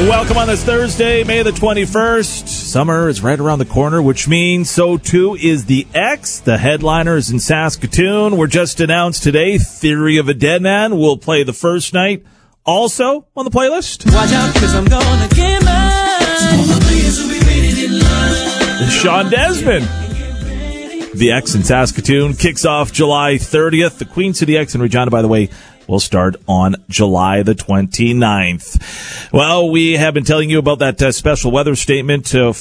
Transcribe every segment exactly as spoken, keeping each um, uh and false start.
Welcome on this Thursday, May the twenty-first. Summer is right around the corner, which means so too is the X. The headliners in Saskatoon were just announced today. Theory of a Deadman will play the first night. Also on the playlist, watch out, 'cause I'm gonna get mine. Sean Desmond. The X in Saskatoon kicks off July thirtieth. The Queen City X in Regina, by the way, will start on July the twenty-ninth. Well, we have been telling you about that uh, special weather statement uh,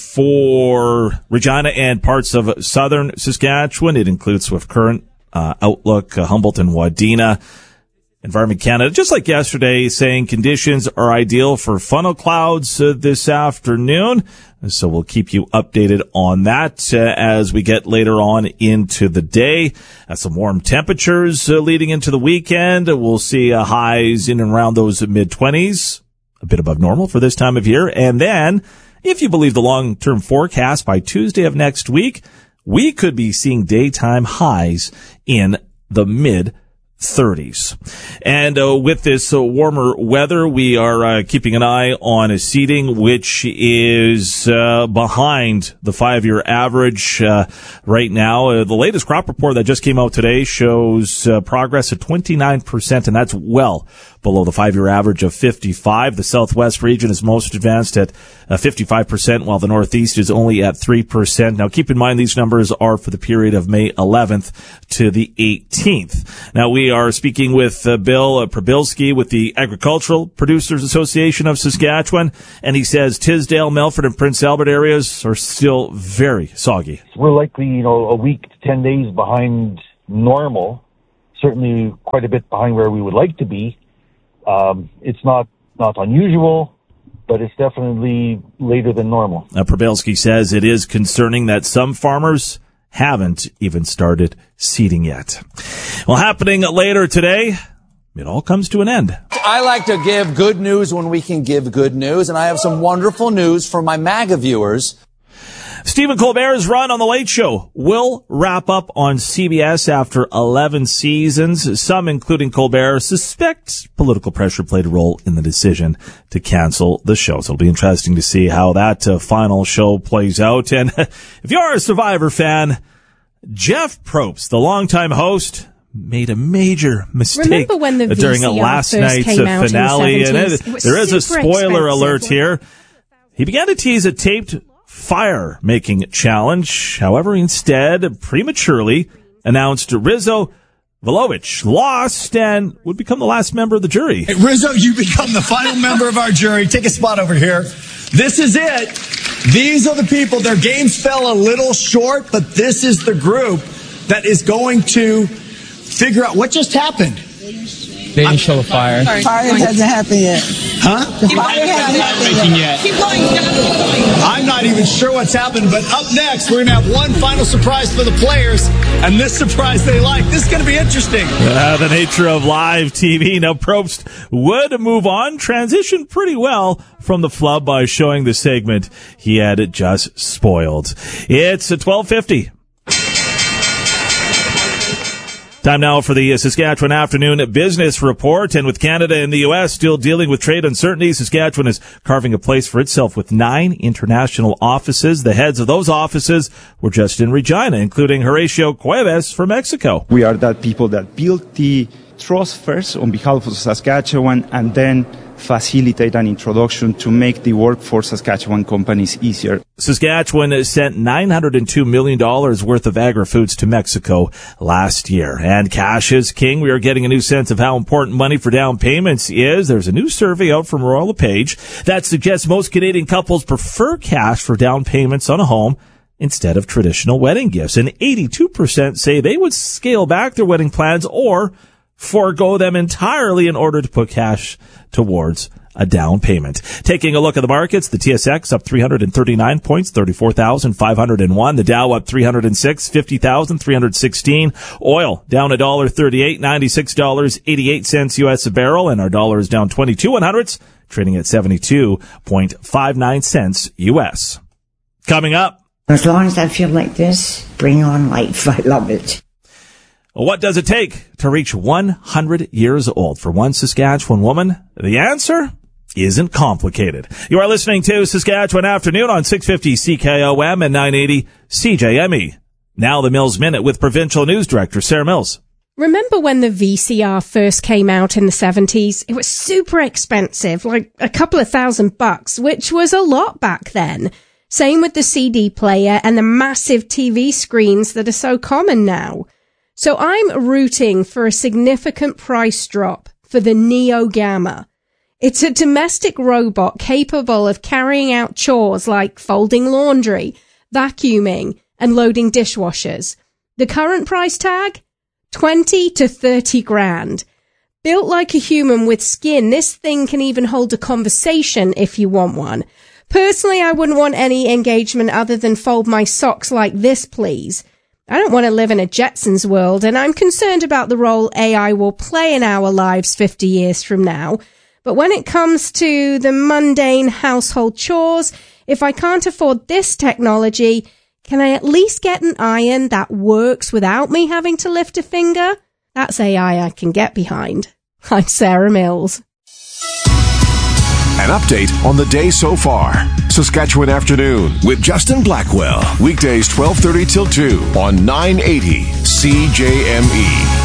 for Regina and parts of southern Saskatchewan. It includes Swift Current, uh, Outlook, uh, Humboldt, and Wadena. Environment Canada, just like yesterday, saying conditions are ideal for funnel clouds uh, this afternoon. So we'll keep you updated on that uh, as we get later on into the day. Uh, some warm temperatures uh, leading into the weekend. We'll see uh, highs in and around those mid-twenties, a bit above normal for this time of year. And then, if you believe the long-term forecast, by Tuesday of next week, we could be seeing daytime highs in the mid thirties. And uh, with this uh, warmer weather, we are uh, keeping an eye on a seeding, which is uh, behind the five-year average uh, right now. Uh, the latest crop report that just came out today shows uh, progress at twenty-nine percent, and that's well below the five-year average of fifty-five. The Southwest region is most advanced at uh, fifty-five percent, while the Northeast is only at three percent. Now, keep in mind these numbers are for the period of May eleventh to the eighteenth. Now, we are speaking with uh, Bill uh, Probilski with the Agricultural Producers Association of Saskatchewan, and he says Tisdale, Melfort, and Prince Albert areas are still very soggy. We're likely, you know, a week to ten days behind normal, certainly quite a bit behind where we would like to be. Um, it's not, not unusual, but it's definitely later than normal. Uh, Probilski says it is concerning that some farmers haven't even started seeding yet. Well, happening later today, it all comes to an end. I like to give good news when we can give good news, and I have some wonderful news for my MAGA viewers. Stephen Colbert's run on The Late Show will wrap up on C B S after eleven seasons. Some, including Colbert, suspect political pressure played a role in the decision to cancel the show. So it'll be interesting to see how that uh, final show plays out. And if you're a Survivor fan, Jeff Probst, the longtime host, made a major mistake Remember when the during a last night's uh, finale. And it, there is a spoiler alert here. He began to tease a taped fire-making challenge. However, instead, prematurely announced Rizzo Vulovic lost and would become the last member of the jury. Hey, Rizzo, you become the final member of our jury. Take a spot over here. This is it. These are the people. Their games fell a little short, but this is the group that is going to figure out what just happened. They didn't show the fire. Fire hasn't happened yet. Huh? The fire hasn't happened yet. Keep going. I'm not even sure what's happened, but up next, we're going to have one final surprise for the players, and this surprise they like. This is going to be interesting. Uh, the nature of live T V. Now, Probst would move on, transition pretty well from the flub by showing the segment he had just spoiled. It's at twelve fifty. Time now for the Saskatchewan Afternoon Business Report. And with Canada and the U S still dealing with trade uncertainty, Saskatchewan is carving a place for itself with nine international offices. The heads of those offices were just in Regina, including Horacio Cuevas from Mexico. We are that people that build the trust first on behalf of Saskatchewan and then facilitate an introduction to make the work for Saskatchewan companies easier. Saskatchewan sent nine hundred two million dollars worth of agri-foods to Mexico last year. And cash is king. We are getting a new sense of how important money for down payments is. There's a new survey out from Royal LePage that suggests most Canadian couples prefer cash for down payments on a home instead of traditional wedding gifts. And eighty-two percent say they would scale back their wedding plans or forego them entirely in order to put cash towards a down payment. Taking a look at the markets, the T S X up three hundred thirty-nine points, thirty-four thousand five hundred one. The Dow up three hundred six, fifty thousand three hundred sixteen. Oil down one dollar thirty-eight, ninety-six dollars and eighty-eight cents U S a barrel, and our dollar is down twenty-two one hundredths, trading at seventy-two point five nine cents U S. Coming up. As long as I feel like this, bring on life. I love it. What does it take to reach one hundred years old? For one Saskatchewan woman, the answer? isn't complicated. You are listening to Saskatchewan Afternoon on six fifty C K O M and nine eighty C J M E. Now the Mills Minute with Provincial News Director Sarah Mills. Remember when the V C R first came out in the seventies? It was super expensive, like a couple of thousand bucks, which was a lot back then. Same with the C D player and the massive T V screens that are so common now. So I'm rooting for a significant price drop for the Neo Gamma. It's a domestic robot capable of carrying out chores like folding laundry, vacuuming, and loading dishwashers. The current price tag? twenty to thirty grand. Built like a human with skin, this thing can even hold a conversation if you want one. Personally, I wouldn't want any engagement other than fold my socks like this, please. I don't want to live in a Jetsons world, and I'm concerned about the role A I will play in our lives fifty years from now. But when it comes to the mundane household chores, if I can't afford this technology, can I at least get an iron that works without me having to lift a finger? That's A I I can get behind. I'm Sarah Mills. An update on the day so far. Saskatchewan Afternoon with Justin Blackwell. Weekdays twelve thirty till two on nine eighty C J M E.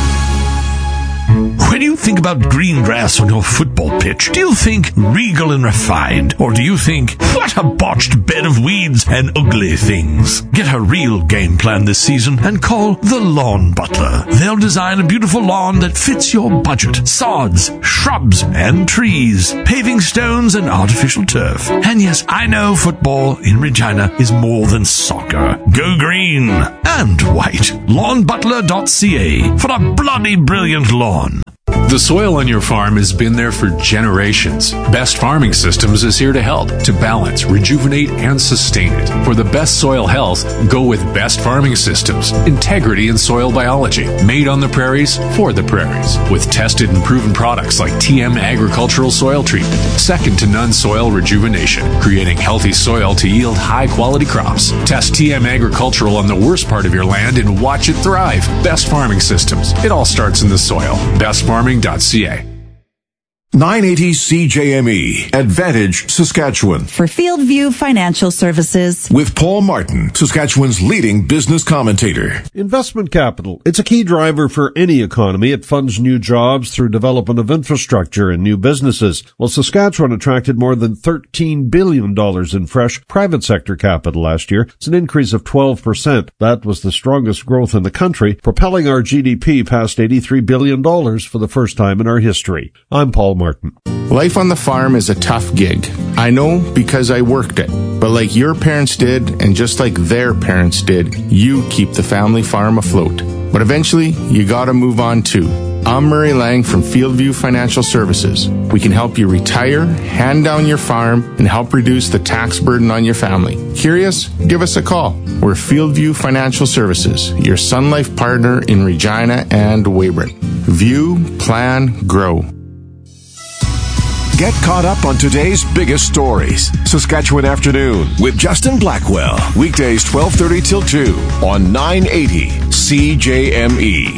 When you think about green grass on your football pitch, do you think regal and refined? Or do you think, what a botched bed of weeds and ugly things? Get a real game plan this season and call the Lawn Butler. They'll design a beautiful lawn that fits your budget. Sods, shrubs, and trees, paving stones, and artificial turf. And yes, I know football in Regina is more than soccer. Go green and white. lawn butler dot c a for a bloody brilliant lawn. The soil on your farm has been there for generations. Best Farming Systems is here to help, to balance, rejuvenate, and sustain it. For the best soil health, go with Best Farming Systems. Integrity in soil biology. Made on the prairies, for the prairies. With tested and proven products like T M Agricultural Soil Treatment. Second to none soil rejuvenation. Creating healthy soil to yield high-quality crops. Test T M Agricultural on the worst part of your land and watch it thrive. Best Farming Systems. It all starts in the soil. best farming dot c a. nine eighty C J M E, Advantage, Saskatchewan. For Fieldview Financial Services. With Paul Martin, Saskatchewan's leading business commentator. Investment capital. It's a key driver for any economy. It funds new jobs through development of infrastructure and new businesses. Well, Saskatchewan attracted more than thirteen billion dollars in fresh private sector capital last year. It's an increase of twelve percent. That was the strongest growth in the country, propelling our G D P past eighty-three billion dollars for the first time in our history. I'm Paul Martin. Life on the farm is a tough gig. I know because I worked it. But like your parents did, and just like their parents did, you keep the family farm afloat. But eventually, you gotta move on too. I'm Murray Lang from Fieldview Financial Services. We can help you retire, hand down your farm, and help reduce the tax burden on your family. Curious? Give us a call. We're Fieldview Financial Services, your Sun Life partner in Regina and Weyburn. View, plan, grow. Get caught up on today's biggest stories. Saskatchewan Afternoon with Justin Blackwell. Weekdays twelve thirty till two on nine eighty C J M E.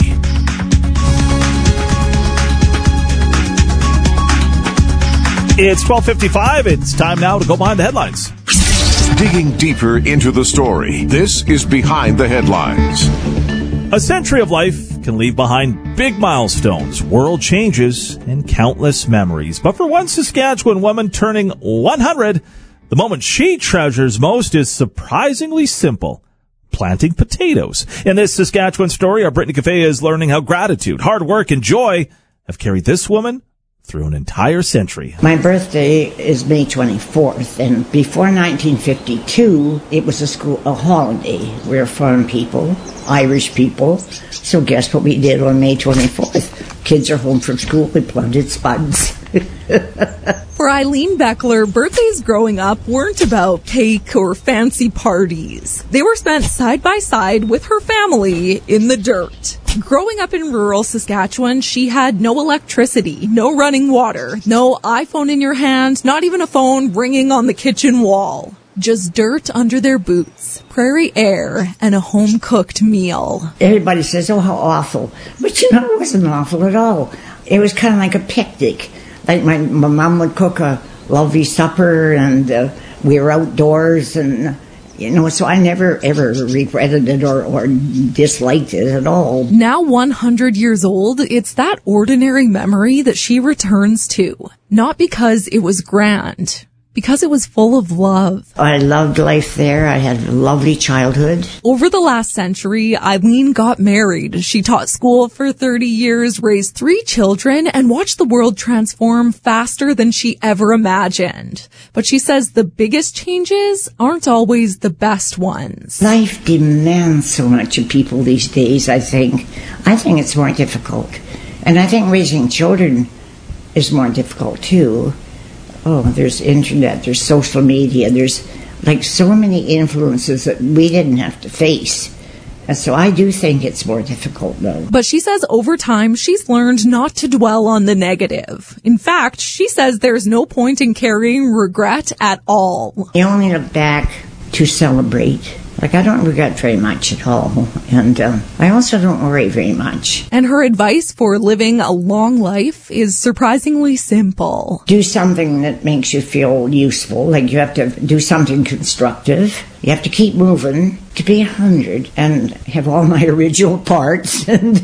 It's twelve fifty-five. It's time now to go behind the headlines. Digging deeper into the story. This is Behind the Headlines. A century of life can leave behind big milestones, world changes, and countless memories. But for one Saskatchewan woman turning one hundred, the moment she treasures most is surprisingly simple: planting potatoes. In this Saskatchewan story, our Brittany Cafe is learning how gratitude, hard work, and joy have carried this woman through an entire century. My birthday is May twenty-fourth, and before nineteen fifty-two, it was a school a holiday. We're farm people, Irish people, so guess what we did on May twenty-fourth? Kids are home from school, we planted spuds. For Eileen Beckler, birthdays growing up weren't about cake or fancy parties. They were spent side by side with her family in the dirt. Growing up in rural Saskatchewan, she had no electricity, no running water, no iPhone in your hand, not even a phone ringing on the kitchen wall. Just dirt under their boots, prairie air, and a home-cooked meal. Everybody says, oh, how awful. But you know, it wasn't awful at all. It was kind of like a picnic. Like my, my mom would cook a lovely supper, and uh, we were outdoors, and you know, so I never ever regretted it or, or disliked it at all. Now one hundred years old, it's that ordinary memory that she returns to. Not because it was grand, because it was full of love. I loved life there. I had a lovely childhood. Over the last century, Eileen got married. She taught school for thirty years, raised three children, and watched the world transform faster than she ever imagined. But she says the biggest changes aren't always the best ones. Life demands so much of people these days, I think. I think it's more difficult. And I think raising children is more difficult, too. Oh, there's internet, there's social media, there's like so many influences that we didn't have to face. And so I do think it's more difficult, though. But she says over time, she's learned not to dwell on the negative. In fact, she says there's no point in carrying regret at all. You only look back to celebrate. Like, I don't regret very much at all. And uh, I also don't worry very much. And her advice for living a long life is surprisingly simple. Do something that makes you feel useful. Like, you have to do something constructive. You have to keep moving to be a hundred and have all my original parts and,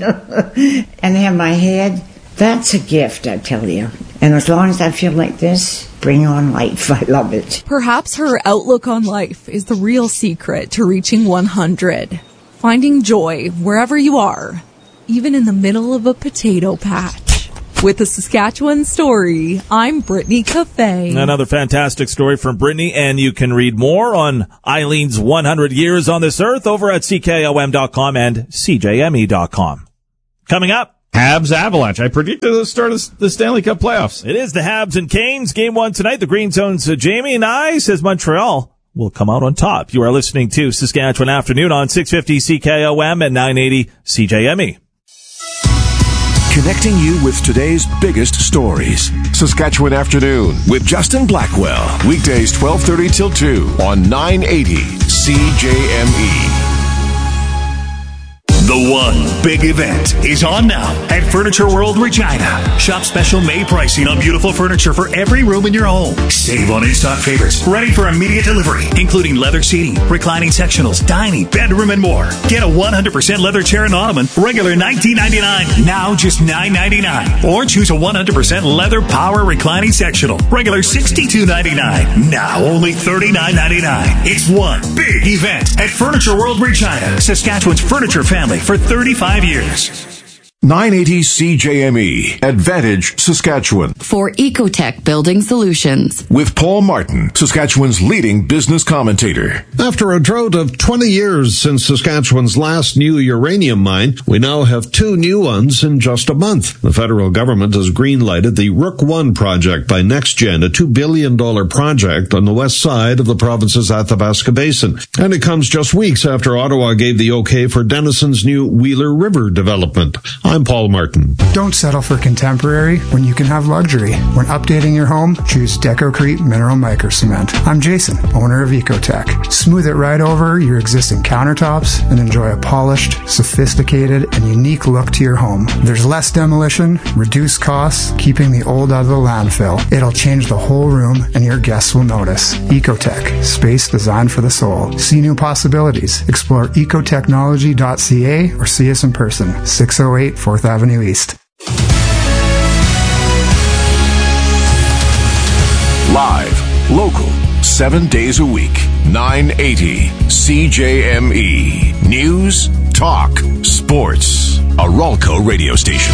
and have my head. That's a gift, I tell you. And as long as I feel like this, bring on life. I love it. Perhaps her outlook on life is the real secret to reaching one hundred. Finding joy wherever you are, even in the middle of a potato patch. With the Saskatchewan Story, I'm Brittany Cafe. Another fantastic story from Brittany, and you can read more on Eileen's one hundred years on this earth over at C K O M dot com and C J M E dot com. Coming up, Habs Avalanche. I predicted the start of the Stanley Cup playoffs. It is the Habs and Canes. Game one tonight. The Green Zone's uh, Jamie and I says Montreal will come out on top. You are listening to Saskatchewan Afternoon on six fifty C K O M and nine eighty C J M E. Connecting you with today's biggest stories. Saskatchewan Afternoon with Justin Blackwell. Weekdays twelve thirty till two on nine eighty C J M E. The one big event is on now at Furniture World Regina. Shop special May pricing on beautiful furniture for every room in your home. Save on in-stock favorites, ready for immediate delivery, including leather seating, reclining sectionals, dining, bedroom, and more. Get a one hundred percent leather chair and ottoman, regular nineteen ninety-nine, now just nine ninety-nine. Or choose a one hundred percent leather power reclining sectional, regular sixty-two ninety-nine, now only thirty-nine ninety-nine. It's one big event at Furniture World Regina, Saskatchewan's furniture family for thirty-five years. nine eighty C J M E, Advantage, Saskatchewan. For Ecotech Building Solutions. With Paul Martin, Saskatchewan's leading business commentator. After a drought of twenty years since Saskatchewan's last new uranium mine, we now have two new ones in just a month. The federal government has green-lighted the Rook One project by NextGen, a two billion dollars project on the west side of the province's Athabasca Basin. And it comes just weeks after Ottawa gave the okay for Denison's new Wheeler River development. I'm Paul Martin. Don't settle for contemporary when you can have luxury. When updating your home, choose Decocrete Mineral Micro Cement. I'm Jason, owner of Ecotech. Smooth it right over your existing countertops and enjoy a polished, sophisticated, and unique look to your home. There's less demolition, reduced costs, keeping the old out of the landfill. It'll change the whole room and your guests will notice. Ecotech, space designed for the soul. See new possibilities. Explore ecotechnology dot c a or see us in person. six oh eight fourth Avenue East. Live, local, seven days a week, nine eighty C J M E. News, talk, sports. A Ralco radio station.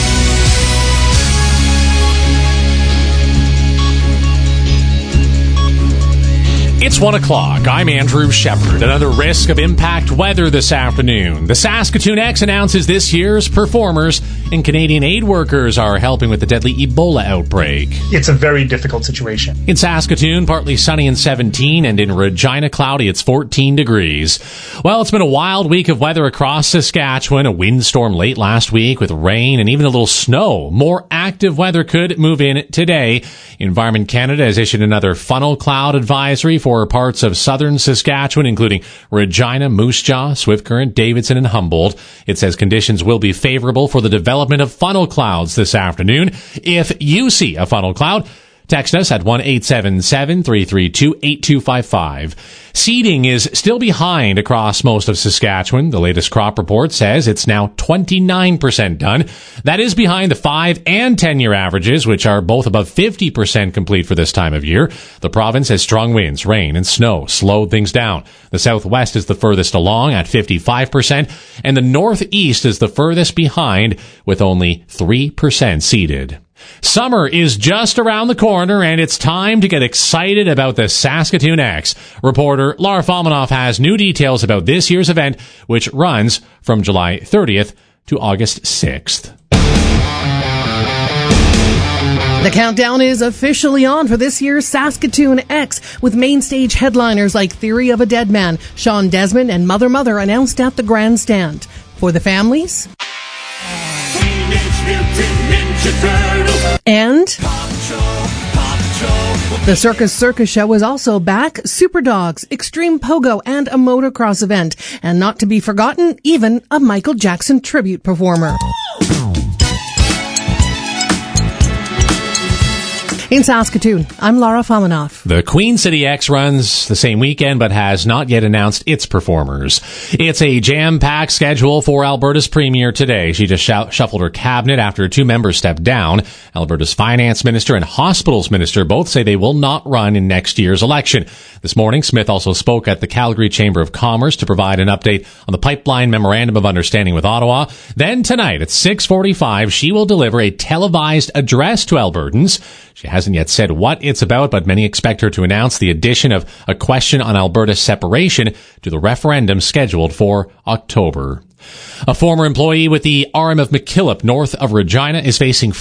It's one o'clock. I'm Andrew Shepard. Another risk of impact weather this afternoon. The Saskatoon X announces this year's performers, and Canadian aid workers are helping with the deadly Ebola outbreak. It's a very difficult situation. In Saskatoon, partly sunny and seventeen, and in Regina, cloudy, it's fourteen degrees. Well, it's been a wild week of weather across Saskatchewan. A windstorm late last week with rain and even a little snow. More active weather could move in today. Environment Canada has issued another funnel cloud advisory for For parts of southern Saskatchewan, including Regina, Moose Jaw, Swift Current, Davidson, and Humboldt. It says conditions will be favorable for the development of funnel clouds this afternoon. If you see a funnel cloud, Text us at one eight seven seven, three three two, eight two five five. Seeding is still behind across most of Saskatchewan. The latest crop report says it's now twenty-nine percent done. That is behind the five and ten-year averages, which are both above fifty percent complete for this time of year. The province has strong winds, rain, and snow slowed things down. The southwest is the furthest along at fifty-five percent, and the northeast is the furthest behind with only three percent seeded. Summer is just around the corner, and it's time to get excited about the Saskatoon X. Reporter Laura Falmanoff has new details about this year's event, which runs from July thirtieth to August sixth. The countdown is officially on for this year's Saskatoon X, with main stage headliners like Theory of a Dead Man, Sean Desmond, and Mother Mother announced at the grandstand. For the families, and the Circus Circus Show is also back. Super Dogs, Extreme Pogo, and a motocross event. And not to be forgotten, even a Michael Jackson tribute performer. In Saskatoon, I'm Laura Falmanoff. The Queen City X runs the same weekend, but has not yet announced its performers. It's a jam-packed schedule for Alberta's premier today. She just sh- shuffled her cabinet after two members stepped down. Alberta's finance minister and hospitals minister both say they will not run in next year's election. This morning, Smith also spoke at the Calgary Chamber of Commerce to provide an update on the pipeline memorandum of understanding with Ottawa. Then tonight at six forty-five, she will deliver a televised address to Albertans. She hasn't yet said what it's about, but many expect her to announce the addition of a question on Alberta's separation to the referendum scheduled for October. A former employee with the R M of McKillop north of Regina is facing